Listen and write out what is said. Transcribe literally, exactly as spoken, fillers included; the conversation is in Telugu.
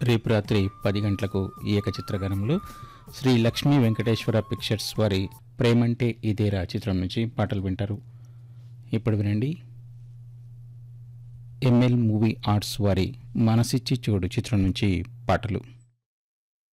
రేపు రాత్రి పది గంటలకు ఈ ఏకచిత్రగానంలో శ్రీ లక్ష్మీ వెంకటేశ్వర పిక్చర్స్ వారి ప్రేమంటే ఇదేరా చిత్రం నుంచి పాటలు వింటారు. ఇప్పుడు వినండి, ఎంఎల్ మూవీ ఆర్ట్స్ వారి మనసిచ్చి చూడు చిత్రం నుంచి పాటలు.